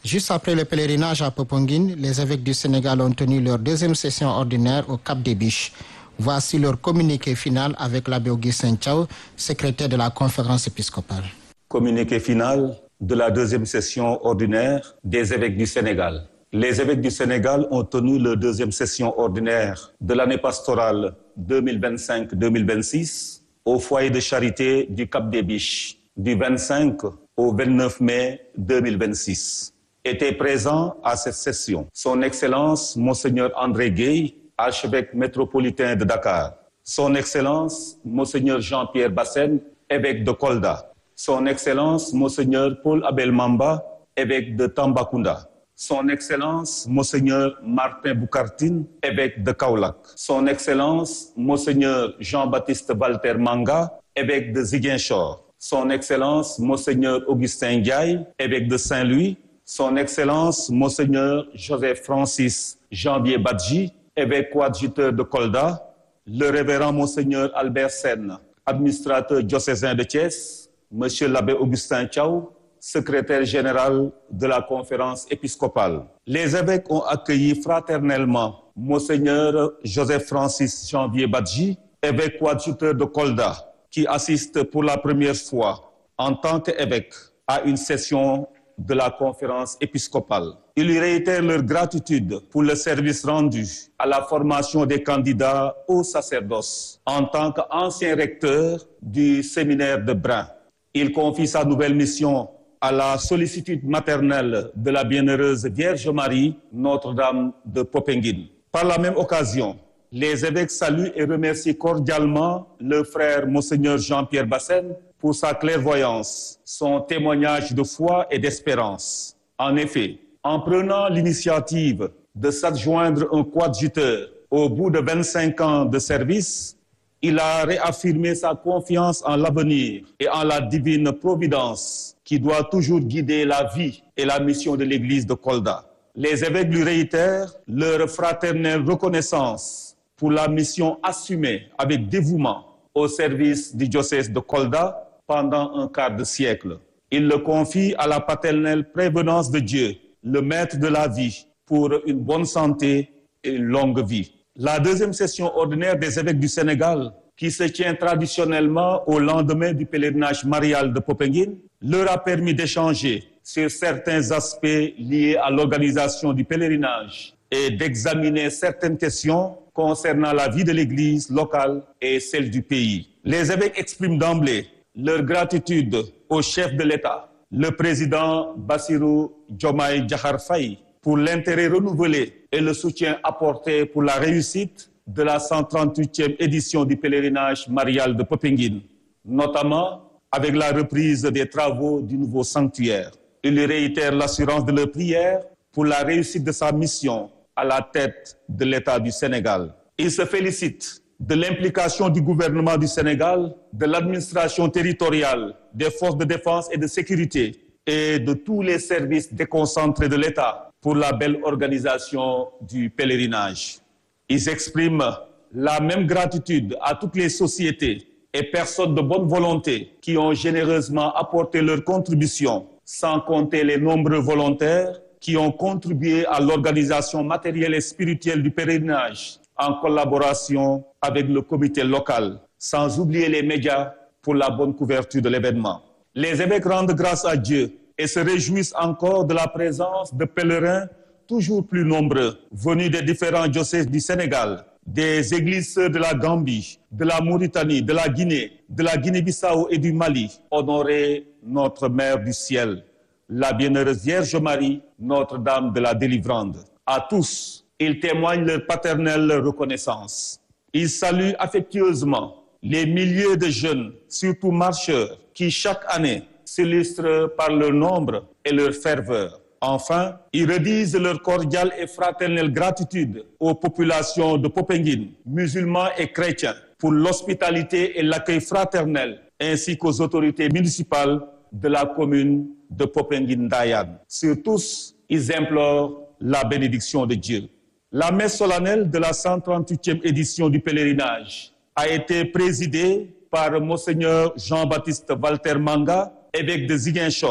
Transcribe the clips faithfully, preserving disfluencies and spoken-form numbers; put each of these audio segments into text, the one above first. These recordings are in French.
Juste après le pèlerinage à Popenguine, les évêques du Sénégal ont tenu leur deuxième session ordinaire au Cap des Biches. Voici leur communiqué final avec l'abbé Augustin Thiaw, secrétaire de la conférence épiscopale. Communiqué final de la deuxième session ordinaire des évêques du Sénégal. Les évêques du Sénégal ont tenu leur deuxième session ordinaire de l'année pastorale deux mille vingt-cinq deux mille vingt-six au foyer de charité du Cap des Biches du vingt-cinq au vingt-neuf mai deux mille vingt-six. Étaient présents à cette session Son Excellence Monseigneur André Gueye, archevêque métropolitain de Dakar, Son Excellence Monseigneur Jean-Pierre Bassène, évêque de Kolda, Son Excellence Monseigneur Paul Abel Mamba, évêque de Tambacounda, Son Excellence Monseigneur Martin Boukartine, évêque de Kaolack, Son Excellence Monseigneur Jean-Baptiste Walter Manga, évêque de Ziguinchor, Son Excellence Monseigneur Augustin Ndiaye, évêque de Saint-Louis, Son Excellence Monseigneur Joseph Francis Janvier Badji, évêque coadjuteur de Kolda, le révérend Monseigneur Albert Sen, administrateur diocésain de Thiès, Monsieur l'abbé Augustin Thiaw, secrétaire général de la conférence épiscopale. Les évêques ont accueilli fraternellement Monseigneur Joseph Francis Janvier Badji, évêque coadjuteur de Kolda, qui assiste pour la première fois en tant qu'évêque à une session de la conférence épiscopale. Ils lui réitèrent leur gratitude pour le service rendu à la formation des candidats au sacerdoce en tant qu'ancien recteur du séminaire de Brin. Il confie sa nouvelle mission à la sollicitude maternelle de la bienheureuse Vierge Marie, Notre-Dame de Popenguine. Par la même occasion, les évêques saluent et remercient cordialement le frère Monseigneur Jean-Pierre Bassène pour sa clairvoyance, son témoignage de foi et d'espérance. En effet, en prenant l'initiative de s'adjoindre un coadjuteur au bout de vingt-cinq ans de service, il a réaffirmé sa confiance en l'avenir et en la divine providence qui doit toujours guider la vie et la mission de l'Église de Kolda. Les évêques lui réitèrent leur fraternelle reconnaissance pour la mission assumée avec dévouement au service du diocèse de Kolda pendant un quart de siècle. Il le confie à la paternelle prévenance de Dieu, le maître de la vie, pour une bonne santé et une longue vie. La deuxième session ordinaire des évêques du Sénégal, qui se tient traditionnellement au lendemain du pèlerinage marial de Popenguine, leur a permis d'échanger sur certains aspects liés à l'organisation du pèlerinage et d'examiner certaines questions concernant la vie de l'Église locale et celle du pays. Les évêques expriment d'emblée leur gratitude au chef de l'État, le président Bassirou Diomaye Diakhar Faye, pour l'intérêt renouvelé et le soutien apporté pour la réussite de la cent trente-huitième édition du pèlerinage marial de Popenguine, notamment avec la reprise des travaux du nouveau sanctuaire. Il réitère l'assurance de leur prière pour la réussite de sa mission à la tête de l'État du Sénégal. Il se félicite de l'implication du gouvernement du Sénégal, de l'administration territoriale, des forces de défense et de sécurité et de tous les services déconcentrés de l'État pour la belle organisation du pèlerinage. Ils expriment la même gratitude à toutes les sociétés et personnes de bonne volonté qui ont généreusement apporté leur contribution, sans compter les nombreux volontaires qui ont contribué à l'organisation matérielle et spirituelle du pèlerinage en collaboration avec le comité local, sans oublier les médias pour la bonne couverture de l'événement. Les évêques rendent grâce à Dieu et se réjouissent encore de la présence de pèlerins toujours plus nombreux, venus des différents diocèses du Sénégal, des églises sœurs de la Gambie, de la Mauritanie, de la Guinée, de la Guinée-Bissau et du Mali, honorer notre Mère du ciel, la bienheureuse Vierge Marie, Notre-Dame de la Délivrande. À tous, ils témoignent leur paternelle reconnaissance. Ils saluent affectueusement les milliers de jeunes, surtout marcheurs, qui chaque année s'illustrent par leur nombre et leur ferveur. Enfin, ils redisent leur cordiale et fraternelle gratitude aux populations de Popenguine, musulmans et chrétiens, pour l'hospitalité et l'accueil fraternel, ainsi qu'aux autorités municipales de la commune de Popenguine-Dayan. Sur tous, ils implorent la bénédiction de Dieu. La messe solennelle de la cent trente-huitième édition du pèlerinage a été présidée par Monseigneur Jean-Baptiste Walter Manga, évêque de Ziguinchor,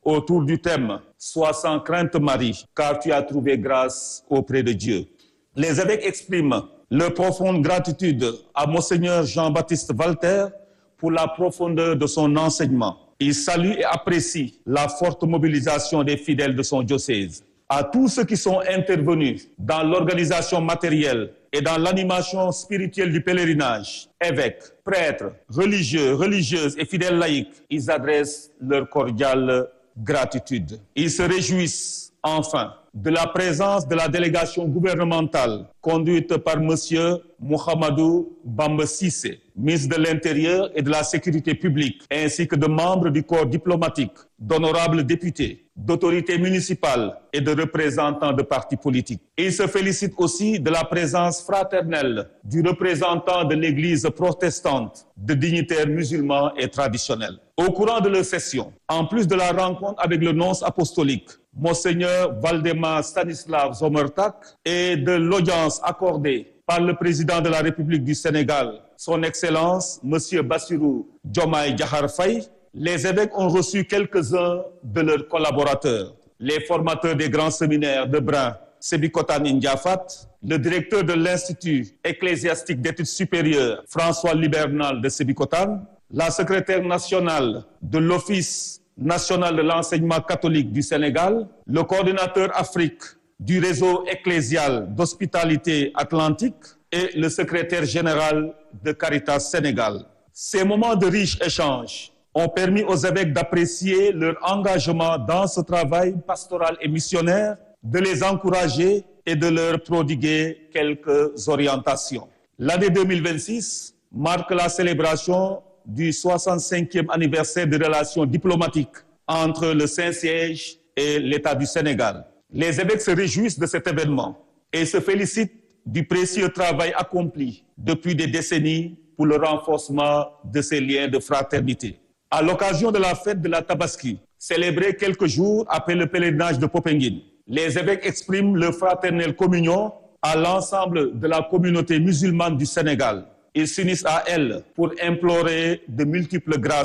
autour du thème « Sois sans crainte Marie, car tu as trouvé grâce auprès de Dieu ». Les évêques expriment leur profonde gratitude à Monseigneur Jean-Baptiste Walter pour la profondeur de son enseignement. Ils saluent et apprécient la forte mobilisation des fidèles de son diocèse. À tous ceux qui sont intervenus dans l'organisation matérielle et dans l'animation spirituelle du pèlerinage, évêques, prêtres, religieux, religieuses et fidèles laïcs, ils adressent leur cordiale gratitude. Ils se réjouissent enfin de la présence de la délégation gouvernementale conduite par M. Mouhamadou Bamba Cissé, ministre de l'Intérieur et de la Sécurité publique, ainsi que de membres du corps diplomatique, d'honorables députés, d'autorités municipales et de représentants de partis politiques. Il se félicite aussi de la présence fraternelle du représentant de l'Église protestante, de dignitaires musulmans et traditionnels. Au courant de leur session, en plus de la rencontre avec le nonce apostolique, Monseigneur Valdemar Stanislav Zomertak, et de l'audience accordée par le président de la République du Sénégal, son Excellence, M. Bassirou Diomaye Diakhar Faye, les évêques ont reçu quelques-uns de leurs collaborateurs, les formateurs des grands séminaires de Brin, Sébikotane Ndiafat, le directeur de l'Institut ecclésiastique d'études supérieures, François Libernal de Sébikotane, la secrétaire nationale de l'Office national de l'enseignement catholique du Sénégal, le coordinateur Afrique du réseau ecclésial d'hospitalité atlantique et le secrétaire général de Caritas Sénégal. Ces moments de riches échanges ont permis aux évêques d'apprécier leur engagement dans ce travail pastoral et missionnaire, de les encourager et de leur prodiguer quelques orientations. L'année deux mille vingt-six marque la célébration du soixante-cinquième anniversaire de relations diplomatiques entre le Saint-Siège et l'État du Sénégal. Les évêques se réjouissent de cet événement et se félicitent du précieux travail accompli depuis des décennies pour le renforcement de ces liens de fraternité. À l'occasion de la fête de la Tabaski, célébrée quelques jours après le pèlerinage de Popenguine, les évêques expriment leur fraternelle communion à l'ensemble de la communauté musulmane du Sénégal. Ils s'unissent à elle pour implorer de multiples grâces